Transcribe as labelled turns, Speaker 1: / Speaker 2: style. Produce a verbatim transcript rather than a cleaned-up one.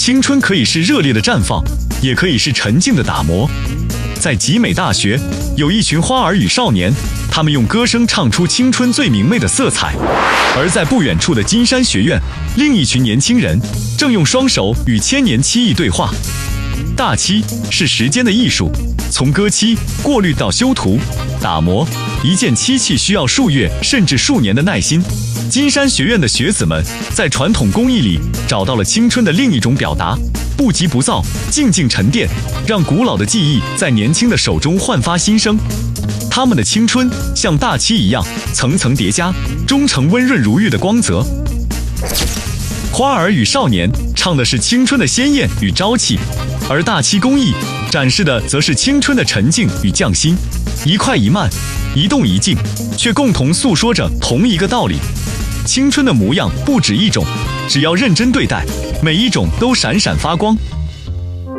Speaker 1: 青春可以是热烈的绽放，也可以是沉静的打磨。在集美大学，有一群花儿与少年，他们用歌声唱出青春最明媚的色彩；而在不远处的金山学院，另一群年轻人正用双手与千年漆艺对话。大漆是时间的艺术，从割漆、过滤到修涂、打磨，一件漆器需要数月甚至数年的耐心。金山学院的学子们在传统工艺里找到了青春的另一种表达，不急不躁，静静沉淀，让古老的技艺在年轻的手中焕发新生。他们的青春像大漆一样层层叠加，终成温润如玉的光泽。花儿与少年唱的是青春的鲜艳与朝气，而大漆工艺展示的则是青春的沉静与匠心。一快一慢，一动一静，却共同诉说着同一个道理。青春的模样不止一种，只要认真对待，每一种都闪闪发光。